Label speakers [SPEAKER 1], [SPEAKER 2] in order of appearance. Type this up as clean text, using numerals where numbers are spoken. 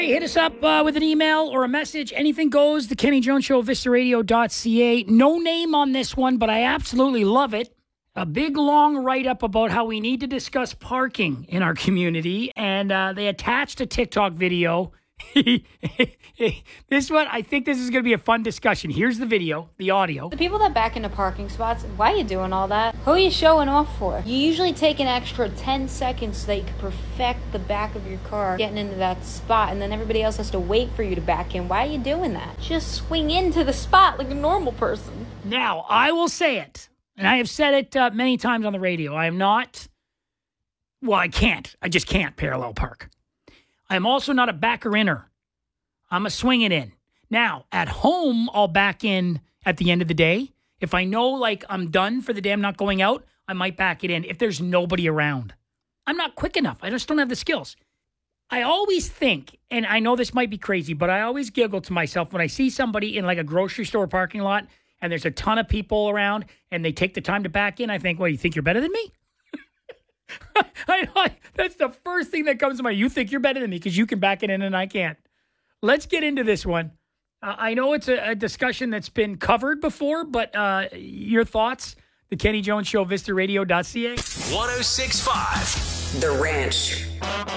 [SPEAKER 1] Hey, hit us up with an email or a message. Anything goes. The Kenny Jones Show, vistaradio.ca. No name on this one, but I absolutely love it. A big, long write-up about how we need to discuss parking in our community, and they attached a TikTok video. This one, I think this is going to be a fun discussion. Here's the video, the audio.
[SPEAKER 2] The people that back into parking spots, why are you doing all that? Who are you showing off for? You usually take an extra 10 seconds so that you can perfect the back of your car getting into that spot, and then everybody else has to wait for you to back in. Why are you doing that? Just swing into the spot like a normal person.
[SPEAKER 1] Now, I will say it, and I have said it many times on the radio. I am not, I can't. I just can't parallel park. I'm also not a backer-inner. I'm a swing it in. Now, at home, I'll back in at the end of the day. If I know, like, I'm done for the day, I'm not going out, I might back it in if there's nobody around. I'm not quick enough. I just don't have the skills. I always think, and I know this might be crazy, but I always giggle to myself when I see somebody in, like, a grocery store parking lot and there's a ton of people around and they take the time to back in. I think, well, you think you're better than me? That's the first thing that comes to mind. You think you're better than me because you can back it in and I can't. Let's get into this one. I know it's a discussion that's been covered before, but your thoughts? The Kenny Jones Show, vistaradio.ca.
[SPEAKER 3] 106.5 The Ranch.